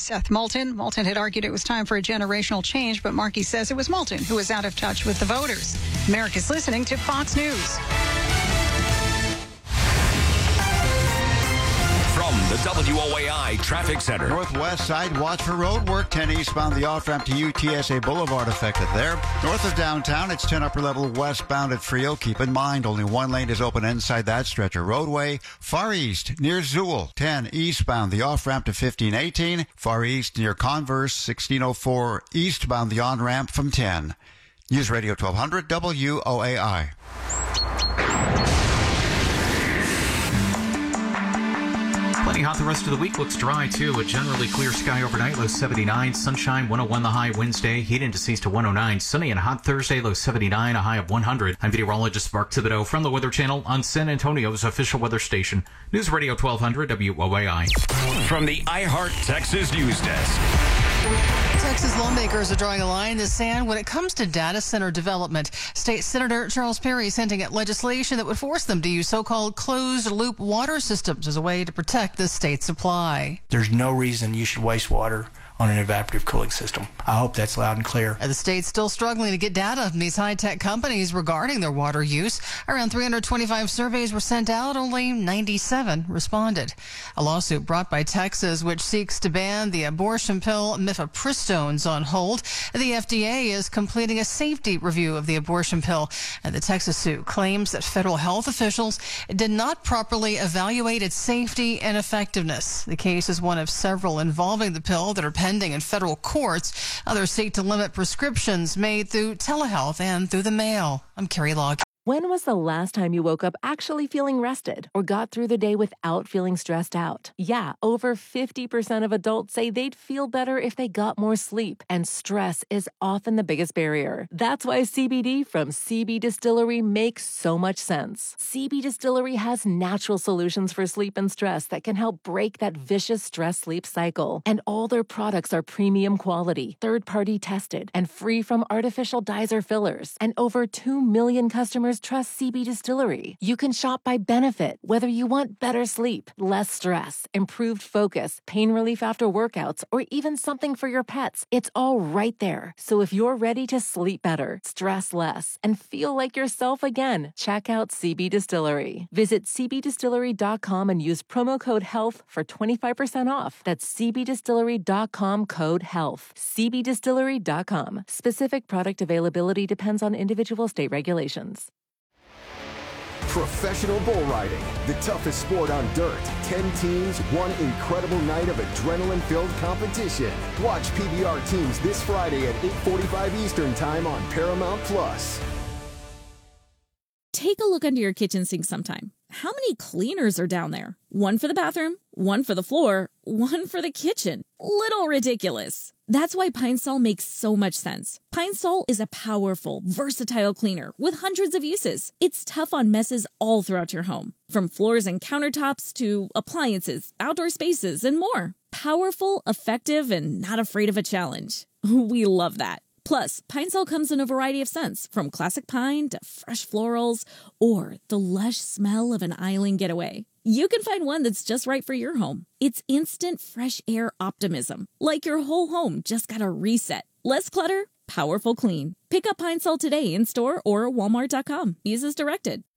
Seth Moulton. Moulton had argued it was time for a generational change, but Markey says it was Moulton who was out of touch with the voters. America's listening to Fox News. From the WOAI Traffic Center. Northwest side, watch for road work. 10 eastbound, the off-ramp to UTSA Boulevard affected there. North of downtown, it's 10 upper level westbound at Frio. Keep in mind, only one lane is open inside that stretch of roadway. Far east, near Zool, 10 eastbound, the off-ramp to 1518. Far east, near Converse, 1604 eastbound, the on-ramp from 10. News Radio 1200 WOAI. Plenty hot the rest of the week. Looks dry, too. A generally clear sky overnight. Low 79. Sunshine, 101 the high Wednesday. Heat indices to 109. Sunny and hot Thursday. Low 79. A high of 100. I'm meteorologist Mark Thibodeau from the Weather Channel on San Antonio's official weather station. News Radio 1200 WOAI. From the iHeart Texas News Desk. Texas lawmakers are drawing a line in the sand when it comes to data center development. State Senator Charles Perry is hinting at legislation that would force them to use so-called closed-loop water systems as a way to protect the state's supply. There's no reason you should waste water on an evaporative cooling system. I hope that's loud and clear. The state's still struggling to get data from these high-tech companies regarding their water use. Around 325 surveys were sent out, only 97 responded. A lawsuit brought by Texas, which seeks to ban the abortion pill mifepristone's on hold. The FDA is completing a safety review of the abortion pill, and the Texas suit claims that federal health officials did not properly evaluate its safety and effectiveness. The case is one of several involving the pill that are pending in federal courts. Others seek to limit prescriptions made through telehealth and through the mail. I'm Carrie Log. When was the last time you woke up actually feeling rested or got through the day without feeling stressed out? Yeah, over 50% of adults say they'd feel better if they got more sleep, and stress is often the biggest barrier. That's why CBD from CB Distillery makes so much sense. CB Distillery has natural solutions for sleep and stress that can help break that vicious stress-sleep cycle. And all their products are premium quality, third-party tested, and free from artificial dyes or fillers. And over 2 million customers trust CB Distillery. You can shop by benefit, whether you want better sleep, less stress, improved focus, pain relief after workouts, or even something for your pets. It's all right there. So if you're ready to sleep better, stress less, and feel like yourself again, check out CB Distillery. Visit cbdistillery.com and use promo code HEALTH for 25% off. That's cbdistillery.com code HEALTH. cbdistillery.com. Specific product availability depends on individual state regulations. Professional bull riding, the toughest sport on dirt. 10 teams, one incredible night of adrenaline-filled competition. Watch PBR teams this Friday at 8:45 Eastern Time on Paramount Plus. Take a look under your kitchen sink sometime. How many cleaners are down there? One for the bathroom, one for the floor, one for the kitchen. Little ridiculous. That's why Pine Sol makes so much sense. Pine Sol is a powerful, versatile cleaner with hundreds of uses. It's tough on messes all throughout your home, from floors and countertops to appliances, outdoor spaces, and more. Powerful, effective, and not afraid of a challenge. We love that. Plus, Pine Sol comes in a variety of scents, from classic pine to fresh florals or the lush smell of an island getaway. You can find one that's just right for your home. It's instant fresh air optimism, like your whole home just got a reset. Less clutter, powerful clean. Pick up Pine Sol today in store or Walmart.com. Use as directed.